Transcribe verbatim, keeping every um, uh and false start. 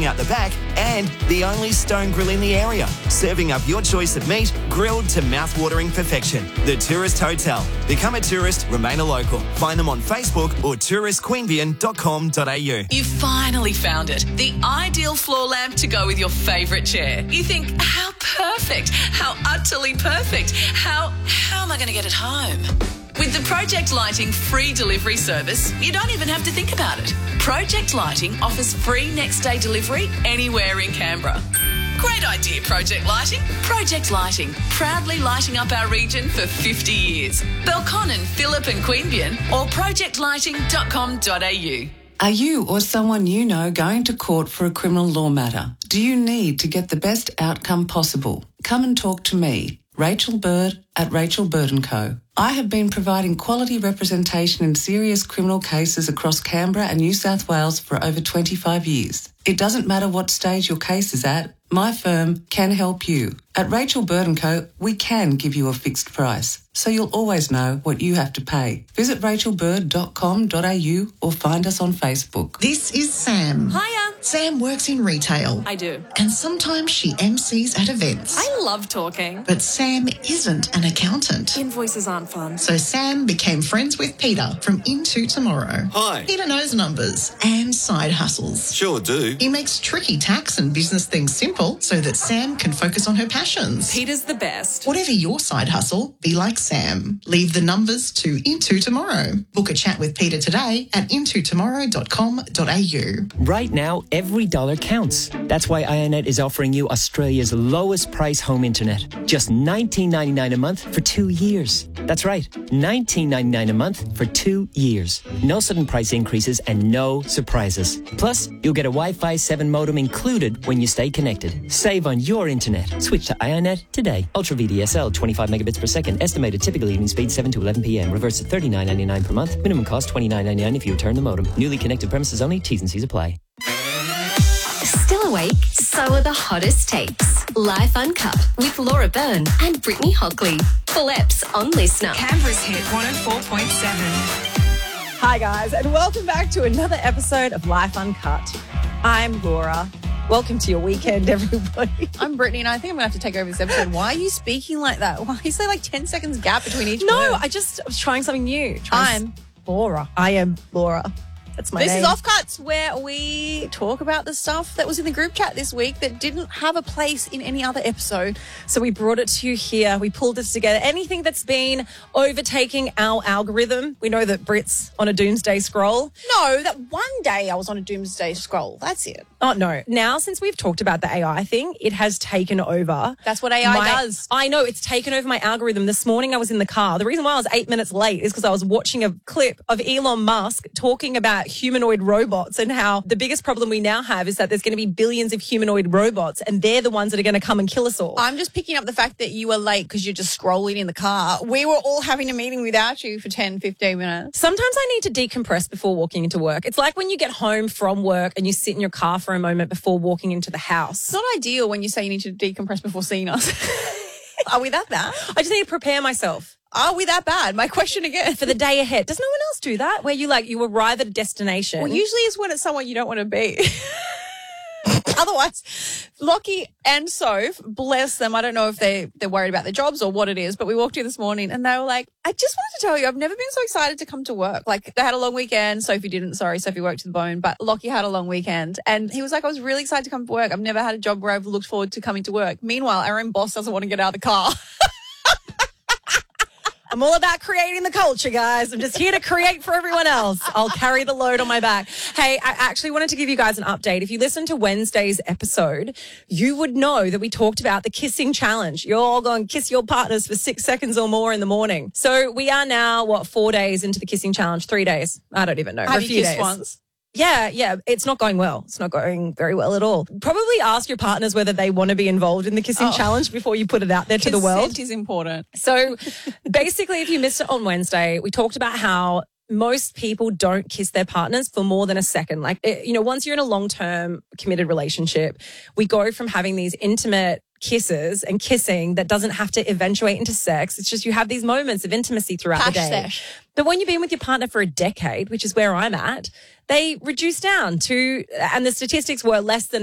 sitting out the back, and the only stone grill in the area, serving up your choice of meat grilled to mouth-watering perfection. The Tourist Hotel. Become a tourist, remain a local. Find them on Facebook or tourist queanbeyan dot com dot a u. You finally found it. The ideal floor lamp to go with your favourite chair. You think, how perfect, how utterly perfect, how, how am I going to get it home? With the Project Lighting free delivery service, you don't even have to think about it. Project Lighting offers free next day delivery anywhere in Canberra. Great idea, Project Lighting. Project Lighting, proudly lighting up our region for fifty years. Belconnen, Phillip and Queanbeyan or project lighting dot com dot a u. Are you or someone you know going to court for a criminal law matter? Do you need to get the best outcome possible? Come and talk to me, Rachel Bird at Rachel Bird and Co. I have been providing quality representation in serious criminal cases across Canberra and New South Wales for over twenty-five years. It doesn't matter what stage your case is at, my firm can help you. At Rachel Bird and Co, we can give you a fixed price, so you'll always know what you have to pay. Visit rachel bird dot com dot a u or find us on Facebook. This is Sam. Hiya. Sam works in retail. I do. And sometimes she M Cs at events. I love talking. But Sam isn't an accountant. Invoices aren't fun. So Sam became friends with Peter from Into Tomorrow. Hi. Peter knows numbers and side hustles. Sure do. He makes tricky tax and business things simple so that Sam can focus on her passions. Peter's the best. Whatever your side hustle, be like Sam. Leave the numbers to Into Tomorrow. Book a chat with Peter today at into tomorrow dot com dot a u. Right now, every dollar counts. That's why Ionet is offering you Australia's lowest price home internet. Just nineteen ninety-nine a month for two years. That's right, nineteen ninety-nine a month for two years. No sudden price increases and no surprises. Plus, you'll get a Wi-Fi seven modem included when you stay connected. Save on your internet. Switch to Ionet today. Ultra V D S L, twenty-five megabits per second. Estimated typical evening speed seven to eleven p m. Reverse to thirty-nine ninety-nine per month. Minimum cost twenty-nine ninety-nine if you return the modem. Newly connected premises only. T's and C's apply. Still awake? So are the hottest takes. Life Uncut with Laura Byrne and Brittany Hockley. Full eps on Listener. Canberra's hit one oh four point seven. Hi guys, and welcome back to another episode of Life Uncut. I'm Laura. Welcome to your weekend, everybody. I'm Brittany, and I think I'm going to have to take over this episode. Why are you speaking like that? Why is there like ten seconds gap between each No, word? I just was trying something new. Trying I'm s- Laura. I am Laura. That's my This name. is Offcuts, where we talk about the stuff that was in the group chat this week that didn't have a place in any other episode. So we brought it to you here. We pulled this together. Anything that's been overtaking our algorithm. We know that Brit's on a doomsday scroll. No, that one day I was on a doomsday scroll. That's it. Oh, no. Now, since we've talked about the A I thing, it has taken over. That's what A I my, does. I know. It's taken over my algorithm. This morning I was in the car. The reason why I was eight minutes late is because I was watching a clip of Elon Musk talking about humanoid robots and how the biggest problem we now have is that there's going to be billions of humanoid robots and they're the ones that are going to come and kill us all. I'm just picking up the fact that you were late because you're just scrolling in the car. We were all having a meeting without you for ten, fifteen minutes. Sometimes I need to decompress before walking into work. It's like when you get home from work and you sit in your car for a moment before walking into the house. It's not ideal when you say you need to decompress before seeing us. Are we that bad? I just need to prepare myself. Are we that bad? My question again. For the day ahead. Does no one else do that? Where you like, you arrive at a destination. Well, usually it's when it's someone you don't want to be. Otherwise, Lockie and Soph, bless them. I don't know if they, they're worried about their jobs or what it is, but we walked in this morning and they were like, I just wanted to tell you, I've never been so excited to come to work. Like, they had a long weekend. Sophie didn't. Sorry, Sophie worked to the bone, but Lockie had a long weekend. And he was like, I was really excited to come to work. I've never had a job where I've looked forward to coming to work. Meanwhile, our own boss doesn't want to get out of the car. I'm all about creating the culture, guys. I'm just here to create for everyone else. I'll carry the load on my back. Hey, I actually wanted to give you guys an update. If you listened to Wednesday's episode, you would know that we talked about the kissing challenge. You're all going to kiss your partners for six seconds or more in the morning. So we are now, what, four days into the kissing challenge? Three days? I don't even know. Have for a you few kissed days. once? Yeah, yeah. It's not going well. It's not going very well at all. Probably ask your partners whether they want to be involved in the kissing Oh. challenge before you put it out there to the world. Consent is important. So basically, if you missed it on Wednesday, we talked about how most people don't kiss their partners for more than a second. Like, it, you know, once you're in a long-term committed relationship, we go from having these intimate kisses and kissing that doesn't have to eventuate into sex. It's just you have these moments of intimacy throughout Pash the day. sesh. But when you've been with your partner for a decade, which is where I'm at, they reduce down to, and the statistics were less than